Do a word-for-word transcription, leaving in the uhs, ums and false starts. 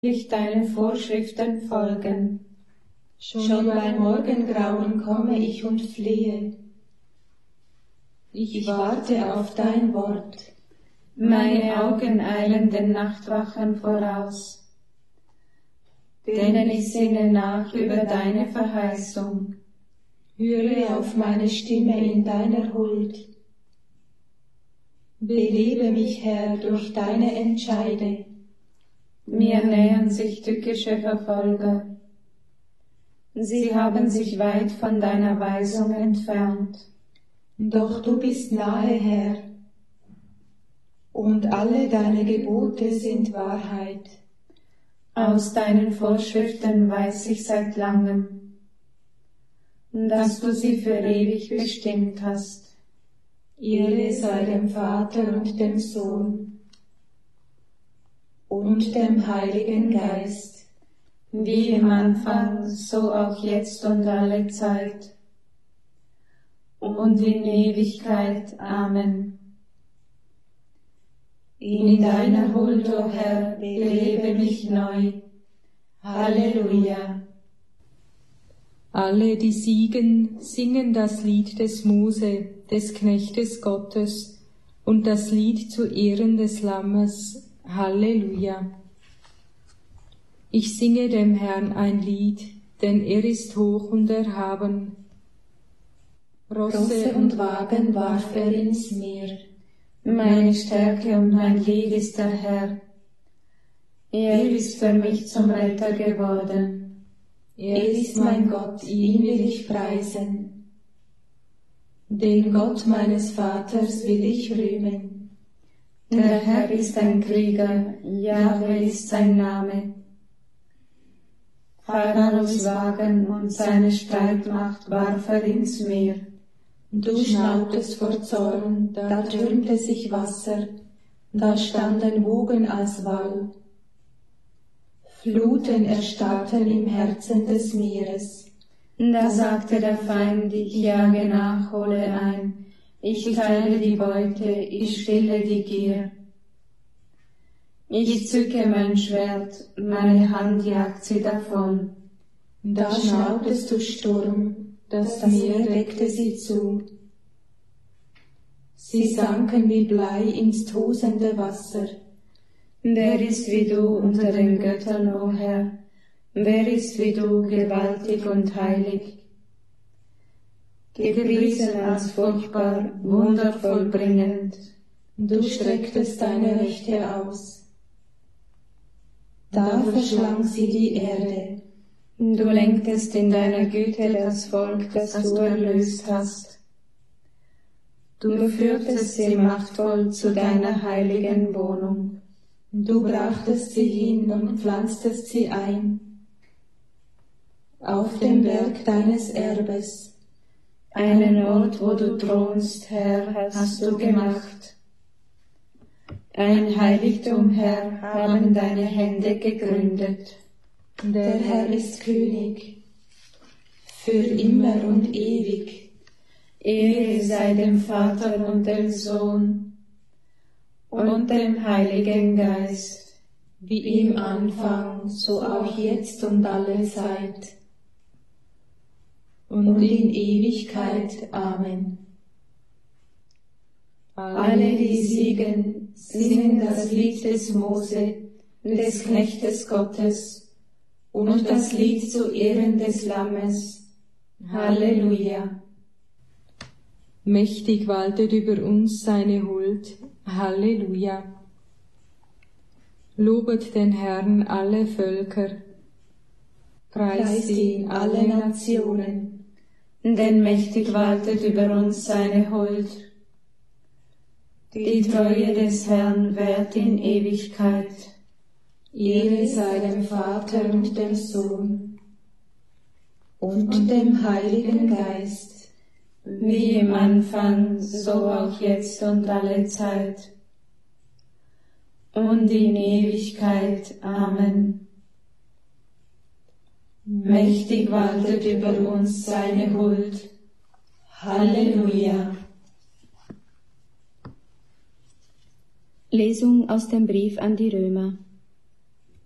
ich deine Vorschriften folgen. Schon beim Morgengrauen komme ich und flehe. Ich warte auf dein Wort. Meine Augen eilen den Nachtwachen voraus, denn ich sinne nach über deine Verheißung. Höre auf meine Stimme in deiner Huld. Belebe mich, Herr, durch deine Entscheide. Mir nähern sich tückische Verfolger. Sie haben sich weit von deiner Weisung entfernt. Doch du bist nahe, Herr, und alle deine Gebote sind Wahrheit. Aus deinen Vorschriften weiß ich seit langem, dass du sie für ewig bestimmt hast. Ehre sei dem Vater und dem Sohn und dem Heiligen Geist, wie im Anfang, so auch jetzt und alle Zeit und in Ewigkeit. Amen. In deiner Huld, o Herr, belebe mich neu. Halleluja. Alle, die siegen, singen das Lied des Mose, des Knechtes Gottes, und das Lied zu Ehren des Lammes. Halleluja. Ich singe dem Herrn ein Lied, denn er ist hoch und erhaben. Rosse und Wagen warf er ins Meer. Meine Stärke und mein Lied ist der Herr. Er ist für mich zum Retter geworden. Er ist mein Gott, ihn will ich preisen. Den Gott meines Vaters will ich rühmen. Der Herr ist ein Krieger, Jahwe ist sein Name. Pharaos Wagen und seine Streitmacht warf er ins Meer. Du schnaubtest vor Zorn, da türmte sich Wasser, da standen Wogen als Wall. Fluten erstarrten im Herzen des Meeres. Da sagte der Feind, ich jage nach, hole ein, ich teile die Beute, ich stille die Gier. Ich zücke mein Schwert, meine Hand jagt sie davon. Da schnaubtest du Sturm, das Meer deckte sie zu. Sie sanken wie Blei ins tosende Wasser. Wer ist wie du unter den Göttern, o Herr? Wer ist wie du, gewaltig und heilig? Gepriesen als furchtbar, wundervoll bringend. Du strecktest deine Rechte aus. Da verschlang sie die Erde. Du lenktest in deiner Güte das Volk, das du erlöst hast. Du führtest sie machtvoll zu deiner heiligen Wohnung. Du brachtest sie hin und pflanztest sie ein, auf dem Berg deines Erbes. Einen Ort, wo du thronst, Herr, hast du gemacht. Ein Heiligtum, Herr, haben deine Hände gegründet. Der Herr ist König, für immer und ewig. Ehre sei dem Vater und dem Sohn und dem Heiligen Geist, wie im Anfang, so auch jetzt und alle Zeit und in Ewigkeit. Amen. Alle, die siegen, singen das Lied des Mose, des Knechtes Gottes, und das Lied zu Ehren des Lammes. Halleluja. Mächtig waltet über uns seine Huld. Halleluja. Lobet den Herrn alle Völker. Preist ihn alle Nationen. Denn mächtig waltet über uns seine Huld. Die Treue des Herrn währt in Ewigkeit. Ehre sei dem Vater und dem Sohn und dem Heiligen Geist, wie im Anfang, so auch jetzt und alle Zeit und in Ewigkeit. Amen. Mächtig waltet über uns seine Huld. Halleluja. Lesung aus dem Brief an die Römer.